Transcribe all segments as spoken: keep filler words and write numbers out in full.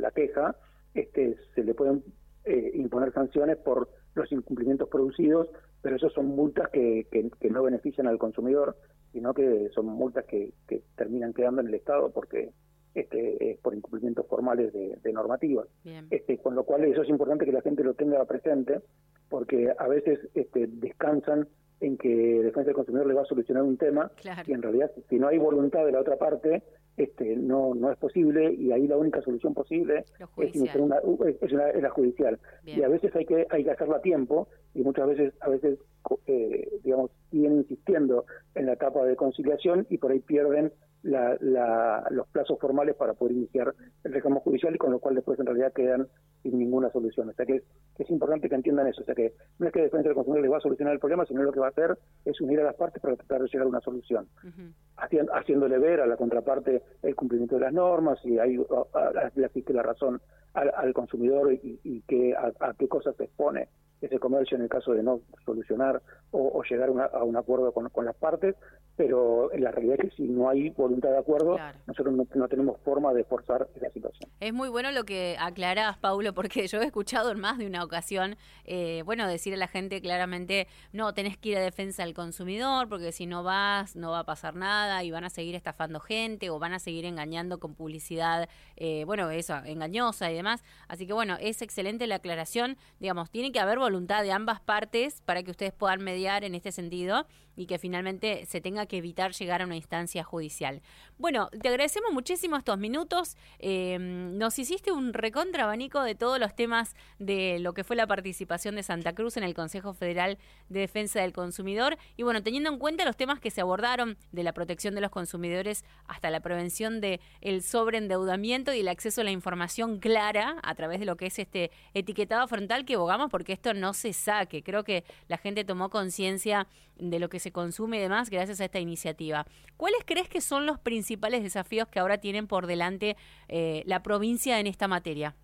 la queja, este, se le pueden eh, imponer sanciones por los incumplimientos producidos, pero esos son multas que, que, que no benefician al consumidor, sino que son multas que, que terminan quedando en el Estado porque este es por incumplimientos formales de, de normativas. Este, con lo cual eso es importante que la gente lo tenga presente, porque a veces este, descansan en que Defensa del Consumidor le va a solucionar un tema, claro. Y en realidad si no hay voluntad de la otra parte, este no no es posible, y ahí la única solución posible es, una, es, una, es la judicial. Bien. Y a veces hay que hay que hacerla a tiempo, y muchas veces a veces eh, digamos siguen insistiendo en la etapa de conciliación y por ahí pierden la, la, los plazos formales para poder iniciar el reclamo judicial, y con lo cual después en realidad quedan sin ninguna solución. O sea que, que es importante que entiendan eso. O sea que no es que Defensa del Consumidor les va a solucionar el problema, sino lo que va a hacer es unir a las partes para tratar de llegar a una solución. Uh-huh. Haci- haciéndole ver a la contraparte el cumplimiento de las normas, y ahí le asiste la razón al, al consumidor y, y que a, a qué cosas se expone ese comercio en el caso de no solucionar o, o llegar una, a un acuerdo con, con las partes, pero en la realidad es que si no hay voluntad de acuerdo, claro. nosotros no, no tenemos forma de forzar esa situación. Es muy bueno lo que aclarás, Paulo, porque yo he escuchado en más de una ocasión, eh, bueno, decir a la gente claramente, no, tenés que ir a Defensa del Consumidor, porque si no vas, no va a pasar nada, y van a seguir estafando gente, o van a seguir engañando con publicidad, eh, bueno, eso, engañosa y demás. Así que bueno, es excelente la aclaración. Digamos, tiene que haber voluntad de ambas partes para que ustedes puedan mediar en este sentido, y que finalmente se tenga que evitar llegar a una instancia judicial. Bueno, te agradecemos muchísimo estos minutos. Eh, nos hiciste un recontra abanico de todos los temas de lo que fue la participación de Santa Cruz en el Consejo Federal de Defensa del Consumidor. Y bueno, teniendo en cuenta los temas que se abordaron, de la protección de los consumidores hasta la prevención de el sobreendeudamiento y el acceso a la información clara a través de lo que es este etiquetado frontal, que abogamos porque esto no se saque. Creo que la gente tomó conciencia de lo que se consume y demás gracias a esta iniciativa. ¿Cuáles crees que son los principales desafíos que ahora tienen por delante eh, la provincia en esta materia?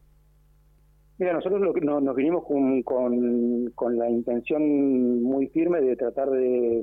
Mira, nosotros lo que no, nos vinimos con, con, con la intención muy firme de tratar de,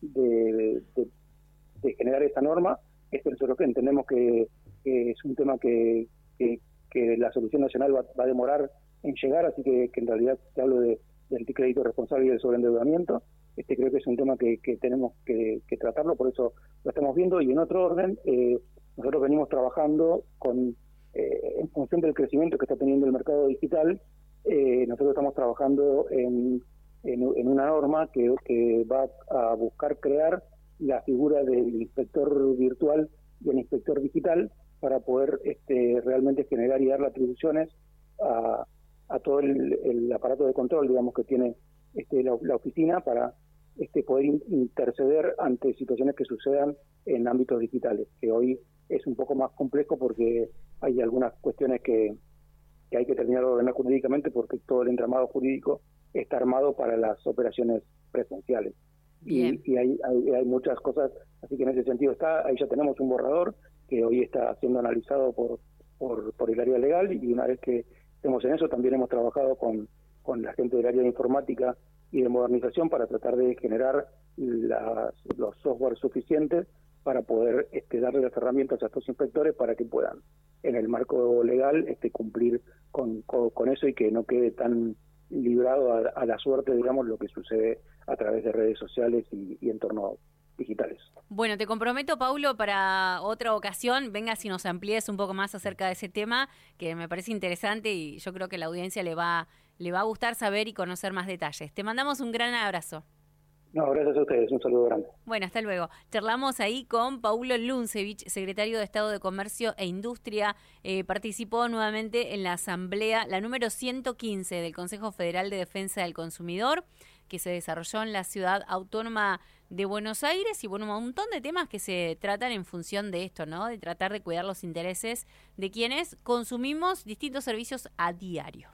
de, de, de generar esta norma. Esto nosotros que entendemos que, que es un tema que, que, que la solución nacional va, va a demorar en llegar, así que, que en realidad te hablo de, del crédito responsable y del sobreendeudamiento. Este creo que es un tema que, que tenemos que, que tratarlo, por eso lo estamos viendo. Y en otro orden, eh, nosotros venimos trabajando con eh, en función del crecimiento que está teniendo el mercado digital. Eh, nosotros estamos trabajando en, en, en una norma que, que va a buscar crear la figura del inspector virtual y el inspector digital para poder este, realmente generar y dar las atribuciones a, a todo el, el aparato de control, digamos, que tiene este, la, la oficina, para este, poder in, interceder ante situaciones que sucedan en ámbitos digitales, que hoy es un poco más complejo porque hay algunas cuestiones que, que hay que terminar de ordenar jurídicamente, porque todo el entramado jurídico está armado para las operaciones presenciales. Bien. Y, y hay, hay, hay muchas cosas, así que en ese sentido está, ahí ya tenemos un borrador que hoy está siendo analizado por, por, por el área legal, y una vez que estemos en eso también hemos trabajado con, con la gente del área de informática y de modernización para tratar de generar las, los software suficientes para poder este, darle las herramientas a estos inspectores para que puedan, en el marco legal, este, cumplir con, con, con eso, y que no quede tan librado a, a la suerte, digamos, lo que sucede a través de redes sociales y, y entornos digitales. Bueno, te comprometo, Paulo, para otra ocasión, vengas y nos amplíes un poco más acerca de ese tema, que me parece interesante y yo creo que a la audiencia le va, le va a gustar saber y conocer más detalles. Te mandamos un gran abrazo. No, gracias a ustedes, un saludo grande. Bueno, hasta luego. Charlamos ahí con Paulo Luncevich, secretario de Estado de Comercio e Industria. Eh, participó nuevamente en la asamblea, la número ciento quince del Consejo Federal de Defensa del Consumidor, que se desarrolló en la ciudad autónoma de Buenos Aires, y bueno, un montón de temas que se tratan en función de esto, ¿no? De tratar de cuidar los intereses de quienes consumimos distintos servicios a diario.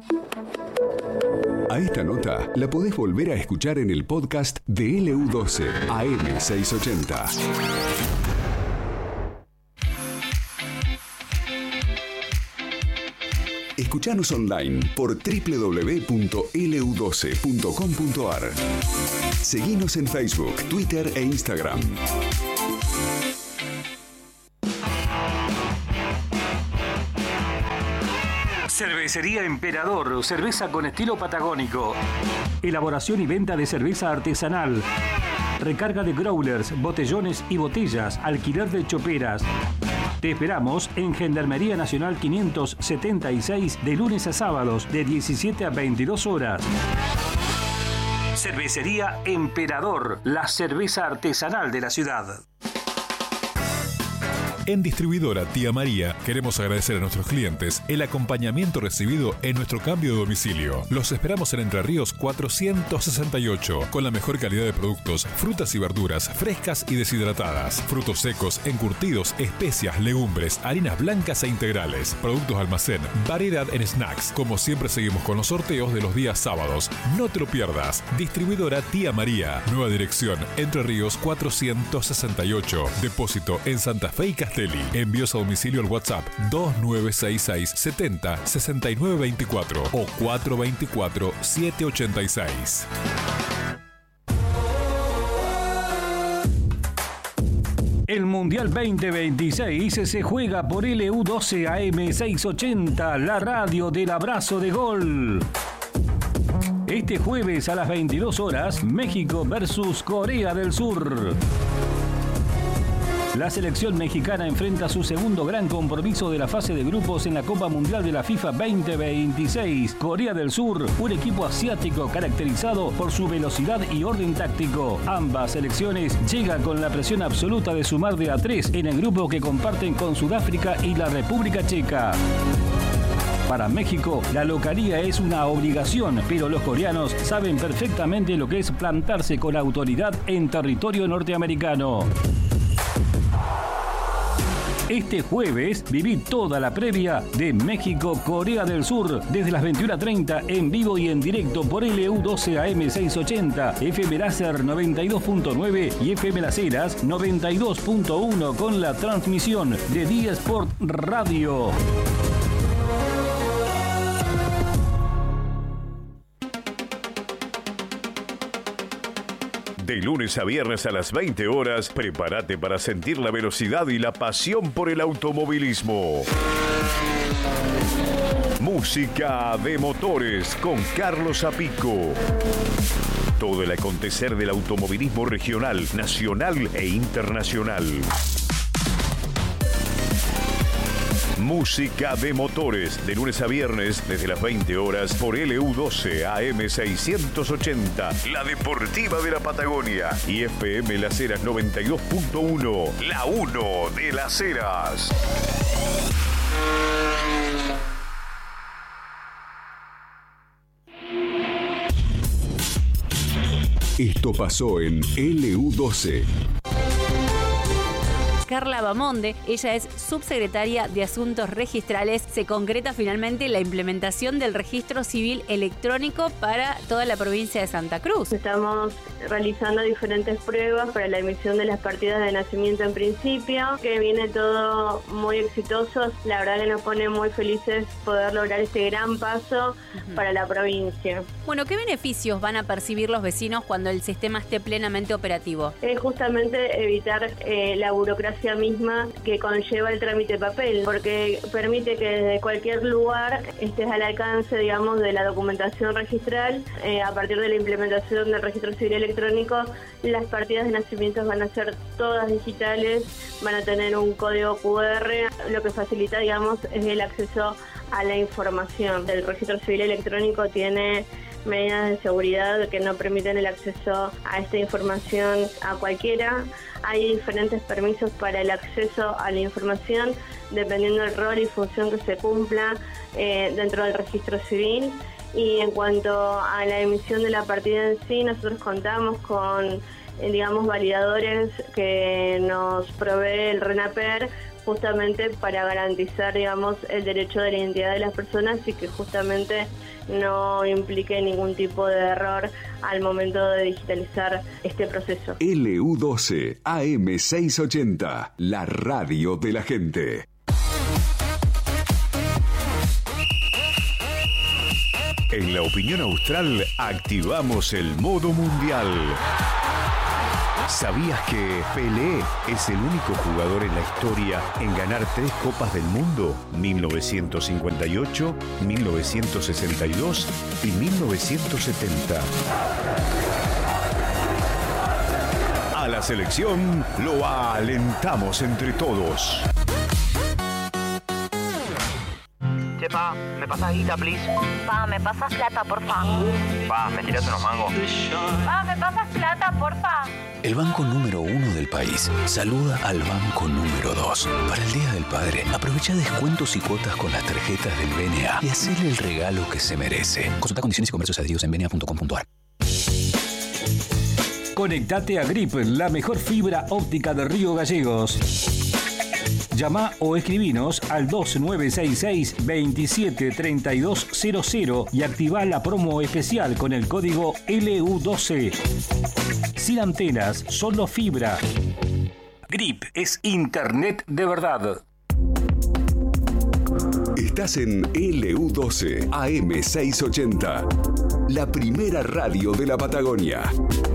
A esta nota la podés volver a escuchar en el podcast de L U doce A M seiscientos ochenta. Escuchanos online por doble u doble u doble u punto l u doce punto com punto a r. Seguinos en Facebook, Twitter e Instagram. Cervecería Emperador, cerveza con estilo patagónico. Elaboración y venta de cerveza artesanal. Recarga de growlers, botellones y botellas, alquiler de choperas. Te esperamos en Gendarmería Nacional quinientos setenta y seis de lunes a sábados de diecisiete a veintidós horas. Cervecería Emperador, la cerveza artesanal de la ciudad. En Distribuidora Tía María queremos agradecer a nuestros clientes el acompañamiento recibido en nuestro cambio de domicilio. Los esperamos en Entre Ríos cuatrocientos sesenta y ocho con la mejor calidad de productos, frutas y verduras frescas y deshidratadas, frutos secos, encurtidos, especias, legumbres, harinas blancas e integrales, productos almacén, variedad en snacks. Como siempre seguimos con los sorteos de los días sábados. No te lo pierdas. Distribuidora Tía María. Nueva dirección Entre Ríos cuatrocientos sesenta y ocho. Depósito en Santa Fe y Castelli. Envíos a domicilio al WhatsApp dos nueve seis seis setenta sesenta y nueve veinticuatro o cuatro veinticuatro siete ochenta y seis. El Mundial veinte veintiséis se juega por L U doce A M seiscientos ochenta, la radio del abrazo de gol. Este jueves a las veintidós horas, México versus Corea del Sur. La selección mexicana enfrenta su segundo gran compromiso de la fase de grupos en la Copa Mundial de la FIFA veinte veintiséis. Corea del Sur, un equipo asiático caracterizado por su velocidad y orden táctico. Ambas selecciones llegan con la presión absoluta de sumar de a tres en el grupo que comparten con Sudáfrica y la República Checa. Para México, la localía es una obligación, pero los coreanos saben perfectamente lo que es plantarse con autoridad en territorio norteamericano. Este jueves viví toda la previa de México-Corea del Sur desde las veintiuna treinta en vivo y en directo por L U doce A M seiscientos ochenta, F M Láser noventa y dos punto nueve y F M Las Heras noventa y dos punto uno con la transmisión de Día Sport Radio. De lunes a viernes a las veinte horas, prepárate para sentir la velocidad y la pasión por el automovilismo. Música de motores con Carlos Apico. Todo el acontecer del automovilismo regional, nacional e internacional. Música de motores, de lunes a viernes, desde las veinte horas, por L U doce A M seiscientos ochenta, la deportiva de la Patagonia, y F M Las Heras noventa y dos punto uno, la uno de Las Heras. Esto pasó en L U doce. Carla Bamonde, ella es subsecretaria de Asuntos Registrales. Se concreta finalmente la implementación del registro civil electrónico para toda la provincia de Santa Cruz. Estamos realizando diferentes pruebas para la emisión de las partidas de nacimiento en principio, que viene todo muy exitoso. La verdad que nos pone muy felices poder lograr este gran paso uh-huh. para la provincia. Bueno, ¿qué beneficios van a percibir los vecinos cuando el sistema esté plenamente operativo? Es justamente evitar eh, la burocracia misma que conlleva el trámite de papel, porque permite que desde cualquier lugar estés al alcance, digamos, de la documentación registral. Eh, a partir de la implementación del registro civil electrónico, las partidas de nacimientos van a ser todas digitales, van a tener un código cu erre, lo que facilita, digamos, es el acceso a la información. El registro civil electrónico tiene medidas de seguridad que no permiten el acceso a esta información a cualquiera. Hay diferentes permisos para el acceso a la información dependiendo del rol y función que se cumpla eh, dentro del registro civil. Y en cuanto a la emisión de la partida en sí, nosotros contamos con, eh, digamos, validadores que nos provee el RENAPER, justamente para garantizar, digamos, el derecho de la identidad de las personas y que justamente no implique ningún tipo de error al momento de digitalizar este proceso. L U doce A M seiscientos ochenta, la radio de la gente. En la opinión austral activamos el modo mundial. ¿Sabías que Pelé es el único jugador en la historia en ganar tres Copas del Mundo? mil novecientos cincuenta y ocho, mil novecientos sesenta y dos y mil novecientos setenta. A la selección lo alentamos entre todos. Che, pa, ¿me pasas guita, please? Pa, ¿me pasas plata, porfa? Pa, ¿me tirás unos mangos? Pa, ¿me pasas plata, porfa? El banco número uno del país saluda al banco número dos. Para el Día del Padre, aprovecha descuentos y cuotas con las tarjetas del B N A y hacele el regalo que se merece. Consulta condiciones y comercios adheridos en b n a punto com punto a r. Conectate a Grip, la mejor fibra óptica de Río Gallegos. Llama o escribinos al dos nueve seis seis, veintisiete treinta y dos cero cero y activa la promo especial con el código L U doce. Sin antenas, solo fibra. Grip es internet de verdad. Estás en L U doce A M seiscientos ochenta, la primera radio de la Patagonia.